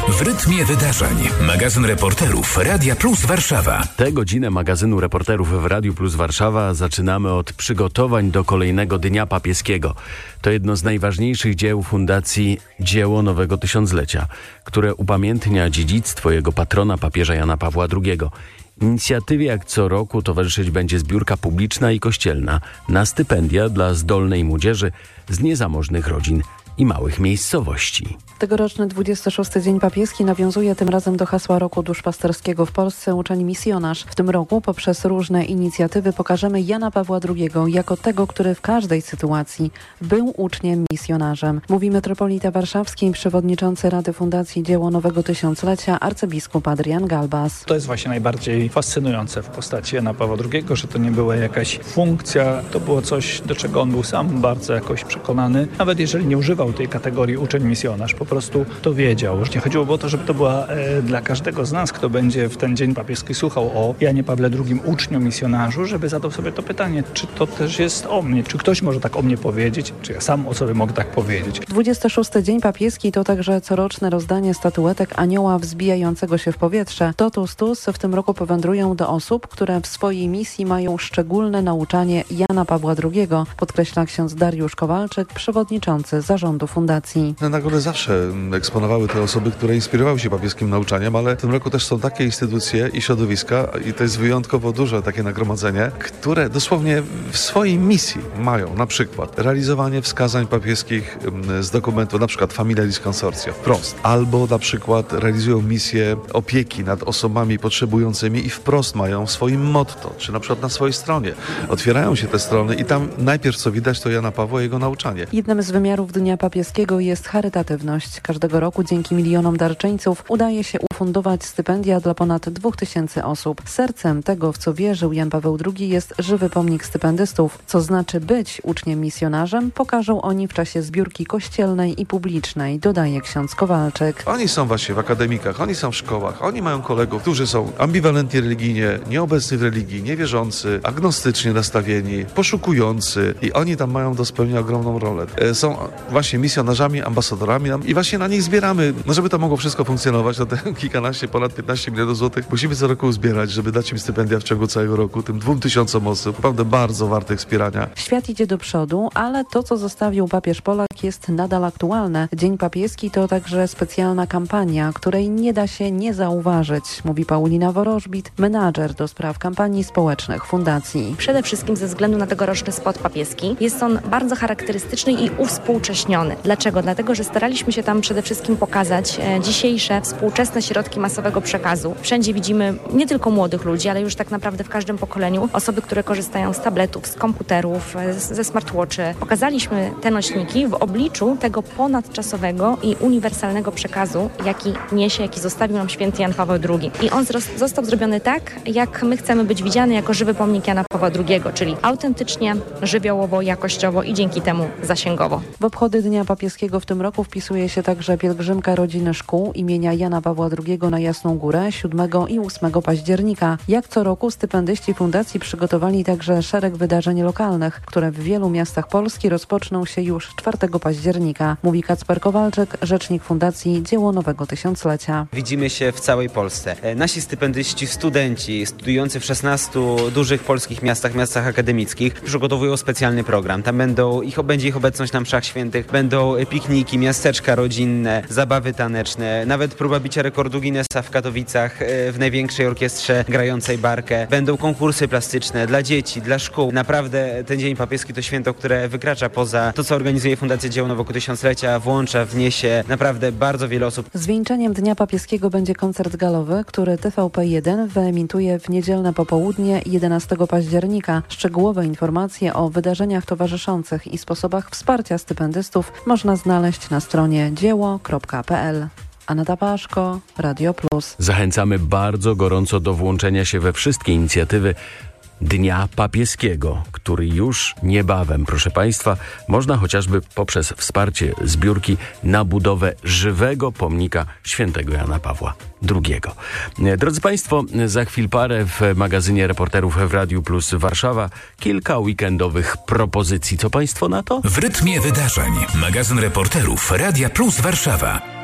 W rytmie wydarzeń. Magazyn reporterów Radia Plus Warszawa. Tę godzinę magazynu reporterów w Radiu Plus Warszawa zaczynamy od przygotowań do kolejnego Dnia Papieskiego. To jedno z najważniejszych dzieł Fundacji Dzieło Nowego Tysiąclecia, które upamiętnia dziedzictwo jego patrona papieża Jana Pawła II. Inicjatywie jak co roku towarzyszyć będzie zbiórka publiczna i kościelna na stypendia dla zdolnej młodzieży z niezamożnych rodzin i małych miejscowości. Tegoroczny 26. Dzień Papieski nawiązuje tym razem do hasła Roku Duszpasterskiego w Polsce Uczeń Misjonarz. W tym roku poprzez różne inicjatywy pokażemy Jana Pawła II jako tego, który w każdej sytuacji był uczniem misjonarzem. Mówi metropolita warszawski i przewodniczący Rady Fundacji Dzieło Nowego Tysiąclecia arcybiskup Adrian Galbas. To jest właśnie najbardziej fascynujące w postaci Jana Pawła II, że to nie była jakaś funkcja, to było coś, do czego on był sam bardzo jakoś przekonany. Nawet jeżeli nie używał tej kategorii uczeń misjonarz, po prostu to wiedział. Nie chodziło o to, żeby to była dla każdego z nas, kto będzie w ten Dzień Papieski słuchał o Janie Pawle II, uczniu misjonarzu, żeby zadał sobie to pytanie, czy to też jest o mnie, czy ktoś może tak o mnie powiedzieć, czy ja sam o sobie mogę tak powiedzieć. 26. Dzień Papieski to także coroczne rozdanie statuetek anioła wzbijającego się w powietrze. Totus tus w tym roku powędrują do osób, które w swojej misji mają szczególne nauczanie Jana Pawła II, podkreśla ksiądz Dariusz Kowalczyk, przewodniczący zarządu fundacji. Nagrody zawsze eksponowały te osoby, które inspirowały się papieskim nauczaniem, ale w tym roku też są takie instytucje i środowiska, i to jest wyjątkowo duże takie nagromadzenie, które dosłownie w swojej misji mają na przykład realizowanie wskazań papieskich z dokumentu, na przykład Familiaris Consortio, wprost, albo na przykład realizują misję opieki nad osobami potrzebującymi i wprost mają w swoim motto, czy na przykład na swojej stronie. Otwierają się te strony i tam najpierw co widać to Jana Pawła i jego nauczanie. Jednym z wymiarów Dnia Papieskiego jest charytatywność. Każdego roku dzięki milionom darczyńców udaje się ufundować stypendia dla ponad 2000 osób. Sercem tego, w co wierzył Jan Paweł II, jest żywy pomnik stypendystów. Co znaczy być uczniem misjonarzem, pokażą oni w czasie zbiórki kościelnej i publicznej, dodaje ksiądz Kowalczyk. Oni są właśnie w akademikach, oni są w szkołach, oni mają kolegów, którzy są ambiwalentni religijnie, nieobecni w religii, niewierzący, agnostycznie nastawieni, poszukujący i oni tam mają do spełnienia ogromną rolę. Są właśnie misjonarzami, ambasadorami i właśnie na nich zbieramy. No żeby to mogło wszystko funkcjonować, to te kilkanaście, ponad 15 milionów złotych musimy co roku zbierać, żeby dać im stypendia w ciągu całego roku, tym 2000 osób, naprawdę bardzo wartych wspierania. Świat idzie do przodu, ale to, co zostawił papież Polak, jest nadal aktualne. Dzień Papieski to także specjalna kampania, której nie da się nie zauważyć, mówi Paulina Worożbit, menadżer do spraw kampanii społecznych fundacji. Przede wszystkim ze względu na tegoroczny spot papieski jest on bardzo charakterystyczny i uwspółcześniony. Dlaczego? Dlatego, że staraliśmy się tam przede wszystkim pokazać dzisiejsze, współczesne środki masowego przekazu. Wszędzie widzimy nie tylko młodych ludzi, ale już tak naprawdę w każdym pokoleniu osoby, które korzystają z tabletów, z komputerów, ze smartwatchy. Pokazaliśmy te nośniki w obliczu tego ponadczasowego i uniwersalnego przekazu, jaki zostawił nam święty Jan Paweł II. I on został zrobiony tak, jak my chcemy być widziany jako żywy pomnik Jana Pawła II, czyli autentycznie, żywiołowo, jakościowo i dzięki temu zasięgowo. W obchody Dnia Papieskiego w tym roku wpisuje się także pielgrzymka rodziny szkół imienia Jana Pawła II na Jasną Górę 7 i 8 października. Jak co roku stypendyści fundacji przygotowali także szereg wydarzeń lokalnych, które w wielu miastach Polski rozpoczną się już 4 października, mówi Kacper Kowalczyk, rzecznik Fundacji Dzieło Nowego Tysiąclecia. Widzimy się w całej Polsce. Nasi stypendyści, studenci studiujący w 16 dużych polskich miastach akademickich przygotowują specjalny program. Tam będzie ich obecność na mszach świętych, będą pikniki, miasteczka rodzinne, zabawy taneczne, nawet próba bicia rekordu Guinnessa w Katowicach w największej orkiestrze grającej barkę. Będą konkursy plastyczne dla dzieci, dla szkół. Naprawdę ten Dzień Papieski to święto, które wykracza poza to, co organizuje Fundacja Dzieło Nowego Tysiąclecia, włącza, wniesie naprawdę bardzo wiele osób. Zwieńczeniem Dnia Papieskiego będzie koncert galowy, który TVP1 wyemituje w niedzielne popołudnie 11 października. Szczegółowe informacje o wydarzeniach towarzyszących i sposobach wsparcia stypendystów można znaleźć na stronie dzieło.pl. Aneta Paszko, Radio Plus. Zachęcamy bardzo gorąco do włączenia się we wszystkie inicjatywy Dnia Papieskiego, który już niebawem, proszę Państwa, można chociażby poprzez wsparcie zbiórki na budowę żywego pomnika świętego Jana Pawła II. Drodzy Państwo, za chwil parę w magazynie reporterów w Radiu Plus Warszawa kilka weekendowych propozycji. Co Państwo na to? W rytmie wydarzeń. Magazyn reporterów Radia Plus Warszawa.